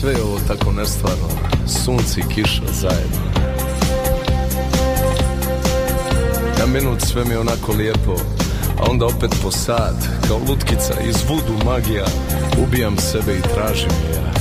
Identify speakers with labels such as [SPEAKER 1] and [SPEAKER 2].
[SPEAKER 1] sve je ovo tako nestvarno, sunce i kiša zajedno. Na minut sve mi je onako lijepo, a onda opet po sat, kao lutkica iz vudu magija, ubijam sebe i tražim je.